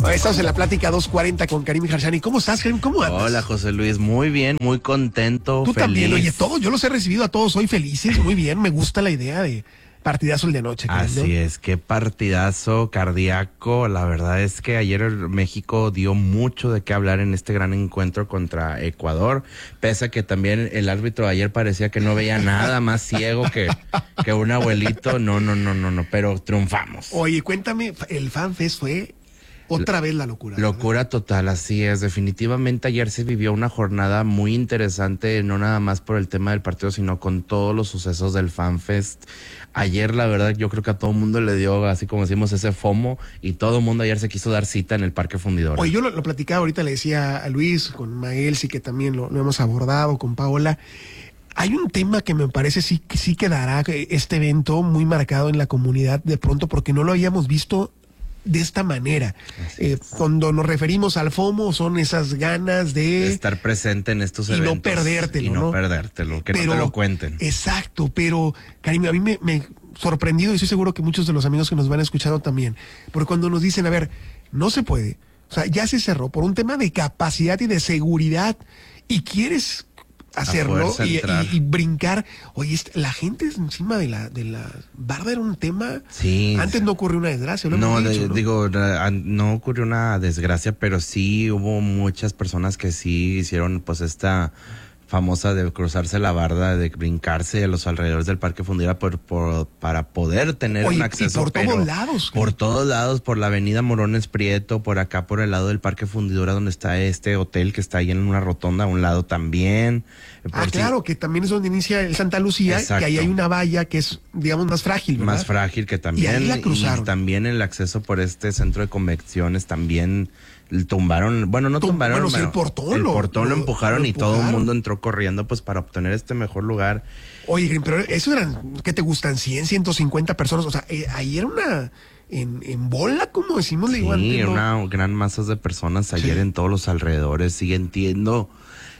Estamos en la plática 240 con Karim Harshani. ¿Cómo estás, Karim? ¿Cómo andas? Hola, José Luis. Muy bien, muy contento, Tú feliz. también, oye, todos, yo los he recibido a todos hoy felices, muy bien, me gusta la idea de partidazo el de anoche. Karim, ¿no? Así es, qué partidazo cardíaco. La verdad es que ayer México dio mucho de qué hablar en este gran encuentro contra Ecuador, pese a que también el árbitro ayer parecía que no veía nada más ciego que un abuelito. No, pero triunfamos. Oye, cuéntame, el FanFest fue otra vez la locura. Locura total, así es. Definitivamente ayer se vivió una jornada muy interesante, no nada más por el tema del partido, sino con todos los sucesos del FanFest. Ayer, la verdad, yo creo que a todo el mundo le dio, así como decimos, ese FOMO, y todo el mundo ayer se quiso dar cita en el Parque Fundidora. Oye, yo lo platicaba ahorita, le decía a Luis, con Mael, sí que también lo hemos abordado, con Paola. Hay un tema que me parece sí quedará este evento muy marcado en la comunidad de pronto, porque no lo habíamos visto de esta manera. Cuando nos referimos al FOMO, son esas ganas de estar presente en estos eventos. Y no perdértelo, y no perdértelo, que no te lo cuenten. Exacto, pero, Karim, a mí me sorprendido, y estoy seguro que muchos de los amigos que nos van escuchando también, porque cuando nos dicen, a ver, no se puede, o sea, ya se cerró por un tema de capacidad y de seguridad, y quieres hacerlo y brincar. Oye, la gente encima de la barda era un tema. Sí. Antes no ocurrió una desgracia, ¿no? No ocurrió una desgracia, pero sí hubo muchas personas que sí hicieron pues esta famosa de cruzarse la barda, de brincarse a los alrededores del Parque Fundidora para poder tener un acceso. Y por todos lados. Por todos lados, por la avenida Morones Prieto, por acá por el lado del Parque Fundidora, donde está este hotel que está ahí en una rotonda a un lado también. Claro, que también es donde inicia el Santa Lucía. Exacto. Que ahí hay una valla que es, digamos, más frágil, ¿verdad? Más frágil, que también. Y ahí la cruzaron. Y también el acceso por este centro de convenciones también tumbaron, tumbaron, sí, el portón lo empujaron y todo el mundo entró corriendo pues para obtener este mejor lugar. Oye, pero eso eran, ¿qué te gustan? 100, 150 personas, o sea, ahí era una en bola, como decimos. Sí, una gran masa de personas ayer en todos los alrededores. Sí, entiendo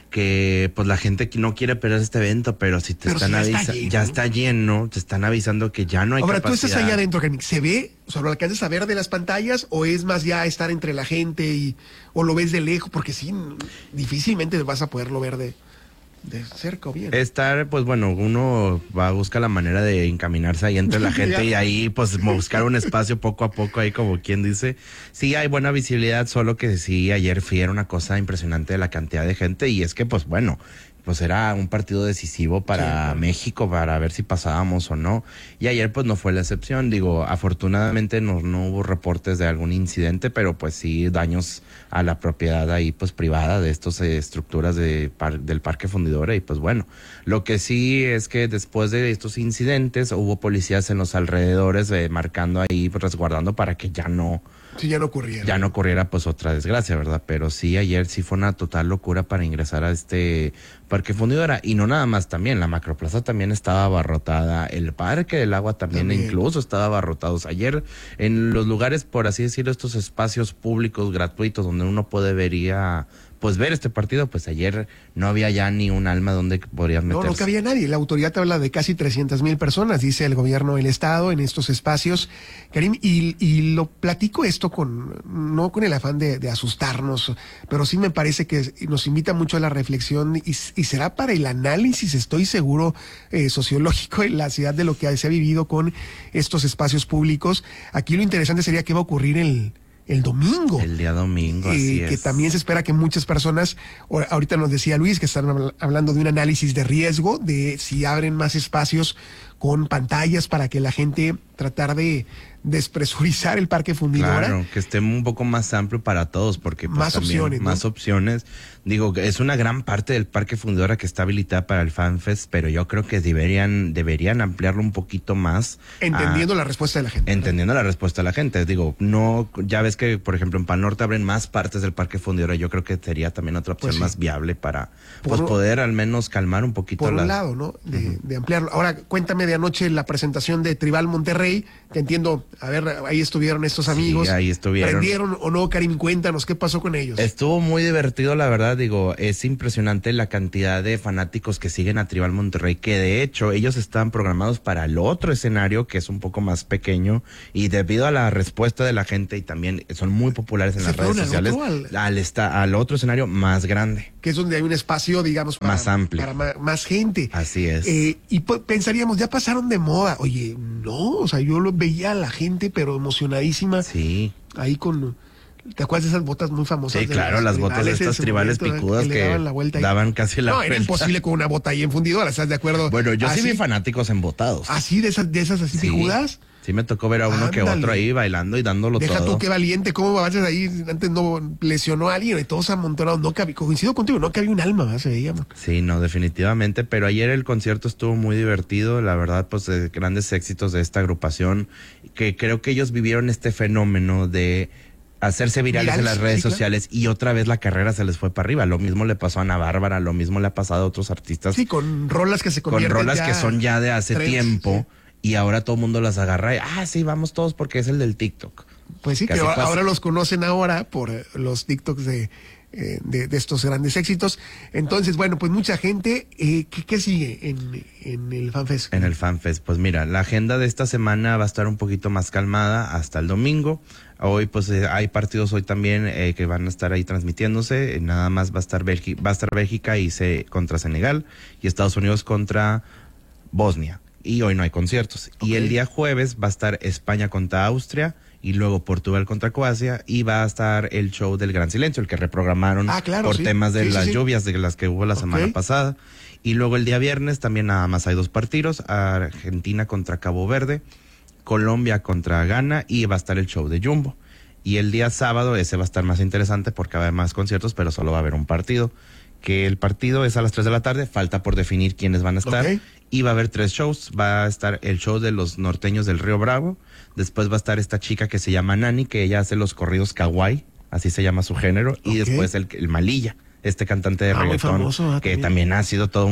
que pues la que no quiere perder este evento, pero si te están avisando, ya está lleno, te están avisando que ya no hay capacidad. Ahora, tú estás allá adentro, ¿se ve, lo alcanzas a ver de las pantallas, o es más ya estar entre la gente o lo ves de lejos? Porque sí, difícilmente vas a poderlo ver de cerca o bien. Pues bueno, uno va a buscar la manera de encaminarse ahí entre la gente y ahí pues buscar un espacio poco a poco, ahí como quien dice. Sí hay buena visibilidad, solo que sí, ayer era una cosa impresionante de la cantidad de gente, y es que pues bueno, pues era un partido decisivo para México, para ver si pasábamos o no, y ayer pues no fue la excepción. Digo, afortunadamente no hubo reportes de algún incidente, pero pues sí daños a la propiedad ahí pues privada de estas estructuras del Parque Fundidora. Y pues bueno, lo que sí es que después de estos incidentes hubo policías en los alrededores marcando ahí, pues, resguardando para que ya no ocurriera pues otra desgracia, ¿verdad? Pero sí, ayer sí fue una total locura para ingresar a este Parque Fundidora. Y no nada más, también la Macroplaza también estaba abarrotada, el Parque del Agua también. Incluso estaba abarrotados. Ayer en los lugares, por así decirlo, estos espacios públicos gratuitos donde uno puede ver este partido, pues ayer no había ya ni un alma donde podrían meterse. No cabía nadie. La autoridad habla de casi 300,000 personas, dice el gobierno del estado, en estos espacios, Karim, y lo platico esto no con el afán de asustarnos, pero sí me parece que nos invita mucho a la reflexión y será para el análisis, estoy seguro, sociológico en la ciudad de lo que se ha vivido con estos espacios públicos. Aquí lo interesante sería qué va a ocurrir el domingo. El día domingo, así es. Que también se espera que muchas personas, ahorita nos decía Luis, que están hablando de un análisis de riesgo, de si abren más espacios con pantallas para que la gente tratar de despresurizar el Parque Fundidora. Claro, que esté un poco más amplio para todos, porque pues, más opciones, más opciones. Digo, es una gran parte del Parque Fundidora que está habilitada para el FanFest, pero yo creo que deberían ampliarlo un poquito más. Entendiendo la respuesta de la gente. Entendiendo la respuesta de la gente. Digo, no, ya ves que, por ejemplo, en Pal Norte abren más partes del Parque Fundidora. Yo creo que sería también otra opción más viable para poder al menos calmar un poquito. Por un lado, ¿no? De ampliarlo. Ahora, cuéntame de anoche la presentación de Tribal Monterrey, que entiendo, a ver, ahí estuvieron estos amigos. Sí, ahí estuvieron. ¿Prendieron o no, Karim? Cuéntanos, ¿qué pasó con ellos? Estuvo muy divertido, la verdad, digo, es impresionante la cantidad de fanáticos que siguen a Tribal Monterrey, que de hecho ellos estaban programados para el otro escenario, que es un poco más pequeño, y debido a la respuesta de la gente, y también son muy populares en las redes sociales, al otro escenario más grande. Que es donde hay un espacio, digamos, para más amplio. Para más gente. Así es. Y pensaríamos, ya pasaron de moda. Oye, no, o sea, yo lo veía a la gente, pero emocionadísima. Sí. Ahí con... ¿Te acuerdas de esas botas muy famosas? Sí, claro, las botas de estas tribales picudas que daban casi la vuelta. No, era imposible con una bota ahí en fundidora, ¿estás de acuerdo? Bueno, yo sí vi fanáticos embotados. ¿Así? ¿De esas así picudas? Sí, me tocó ver a uno que otro ahí bailando y dándolo todo. Deja tú, qué valiente, cómo vas ahí, antes no lesionó a alguien y todos amontonados, no cabía, coincido contigo, no cabía un alma, se veía. Sí, no, definitivamente, pero ayer el concierto estuvo muy divertido, la verdad, pues grandes éxitos de esta agrupación, que creo que ellos vivieron este fenómeno de hacerse virales en las redes sociales y otra vez la carrera se les fue para arriba. Lo mismo le pasó a Ana Bárbara, lo mismo le ha pasado a otros artistas. Sí, con rolas que se convierten con rolas que son ya de hace tiempo. Sí. Y ahora todo el mundo las agarra y, sí, vamos todos porque es el del TikTok. Pues sí, que ahora los conocen ahora por los TikToks de estos grandes éxitos. Entonces, bueno, pues mucha gente. ¿Qué sigue en el FanFest? En el FanFest, pues mira, la agenda de esta semana va a estar un poquito más calmada hasta el domingo. Hoy pues hay partidos hoy también que van a estar ahí transmitiéndose. Nada más va a estar Bélgica contra Senegal y Estados Unidos contra Bosnia. Y hoy no hay conciertos. Okay. Y el día jueves va a estar España contra Austria y luego Portugal contra Croacia y va a estar el show del Gran Silencio, el que reprogramaron por temas de las lluvias de las que hubo la semana pasada. Y luego el día viernes también nada más hay 2 partidos, Argentina contra Cabo Verde, Colombia contra Ghana y va a estar el show de Jumbo. Y el día sábado ese va a estar más interesante porque va a haber más conciertos, pero solo va a haber un partido. Que el partido es a las 3 de la tarde, falta por definir quiénes van a estar. Y va a haber 3 shows, va a estar el show de los norteños del Río Bravo, después va a estar esta chica que se llama Nani, que ella hace los corridos kawaii, así se llama su género, y después el Malilla, este cantante de reggaetón, famoso, que también ha sido todo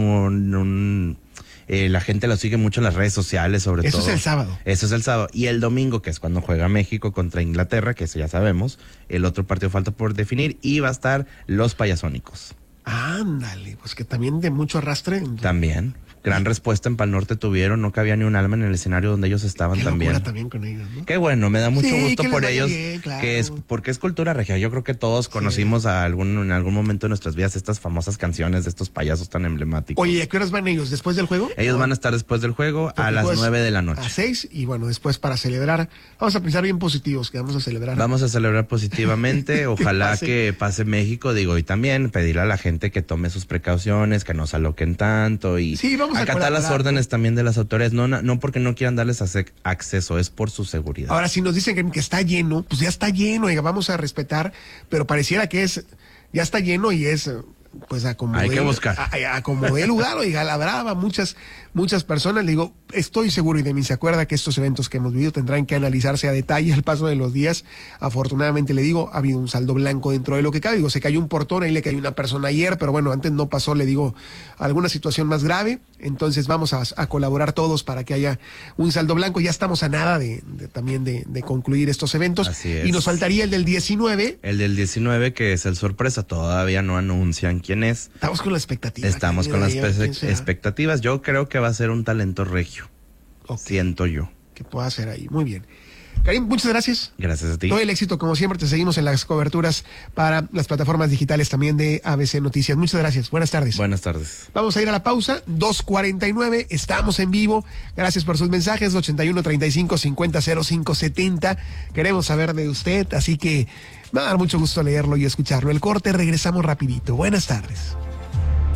la gente lo sigue mucho en las redes sociales, sobre todo. Eso es el sábado. Eso es el sábado. Y el domingo, que es cuando juega México contra Inglaterra, que eso ya sabemos, el otro partido falta por definir, y va a estar Los Payasónicos. Ándale, pues que también de mucho arrastre. También. Gran respuesta en Pal Norte tuvieron, no cabía ni un alma en el escenario donde ellos estaban. También con ellos, ¿no? Qué bueno, me da mucho gusto por ellos, bien, claro. porque es cultura regia. Yo creo que todos conocimos en algún momento de nuestras vidas estas famosas canciones de estos payasos tan emblemáticos. Oye, ¿a qué horas van ellos? ¿Después del juego? Ellos van a estar después del juego a las 9 de la noche. A 6 y bueno, después para celebrar. Vamos a pensar bien positivos, que vamos a celebrar. Vamos a celebrar positivamente, ojalá que pase México, digo, y también pedirle a la gente que tome sus precauciones, que no se aloquen tanto y vamos acatar las órdenes también de las autoridades, no porque no quieran darles acceso, es por su seguridad. Ahora, si nos dicen que está lleno, pues ya está lleno, y vamos a respetar, pero pareciera que ya está lleno y es, pues hay que buscar. Acomodé el lugar, oiga, la brava, muchas personas, le digo, estoy seguro, y de mí se acuerda que estos eventos que hemos vivido tendrán que analizarse a detalle al paso de los días. Afortunadamente, le digo, ha habido un saldo blanco dentro de lo que cabe. Digo, se cayó un portón, ahí le cayó una persona ayer, pero bueno, antes no pasó, le digo, alguna situación más grave. Entonces vamos a colaborar todos para que haya un saldo blanco. Ya estamos a nada también de concluir estos eventos. Así es. Y nos faltaría el del 19. El del 19, que es el sorpresa, todavía no anuncian quién es. Estamos con la expectativa. Estamos con las expectativas. Yo creo que va a ser un talento regio. Siento yo. Que pueda ser ahí. Muy bien. Karim, muchas gracias. Gracias a ti. Todo el éxito, como siempre, te seguimos en las coberturas para las plataformas digitales también de ABC Noticias. Muchas gracias. Buenas tardes. Buenas tardes. Vamos a ir a la pausa. 2:49. Estamos en vivo. Gracias por sus mensajes. 81 35 50 05 70. Queremos saber de usted, así que me va a dar mucho gusto leerlo y escucharlo. El corte, regresamos rapidito. Buenas tardes.